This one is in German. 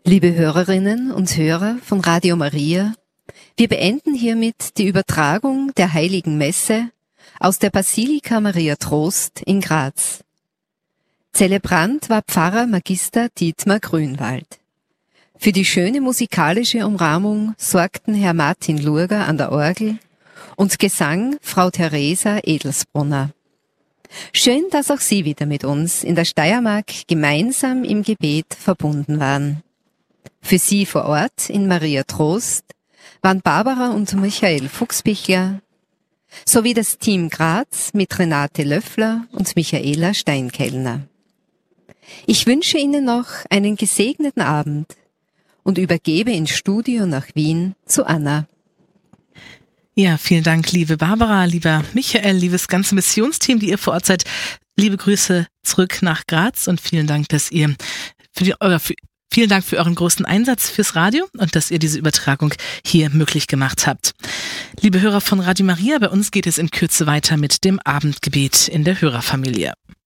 Liebe Hörerinnen und Hörer von Radio Maria, wir beenden hiermit die Übertragung der Heiligen Messe aus der Basilika Maria Trost in Graz. Zelebrant war Pfarrer Magister Dietmar Grünwald. Für die schöne musikalische Umrahmung sorgten Herr Martin Lurger an der Orgel und Gesang Frau Theresa Edelsbrunner. Schön, dass auch Sie wieder mit uns in der Steiermark gemeinsam im Gebet verbunden waren. Für Sie vor Ort in Maria Trost waren Barbara und Michael Fuchsbichler sowie das Team Graz mit Renate Löffler und Michaela Steinkellner. Ich wünsche Ihnen noch einen gesegneten Abend und übergebe ins Studio nach Wien zu Anna. Ja, vielen Dank, liebe Barbara, lieber Michael, liebes ganze Missionsteam, die ihr vor Ort seid. Liebe Grüße zurück nach Graz und vielen Dank, dass ihr vielen Dank für euren großen Einsatz fürs Radio und dass ihr diese Übertragung hier möglich gemacht habt. Liebe Hörer von Radio Maria, bei uns geht es in Kürze weiter mit dem Abendgebet in der Hörerfamilie.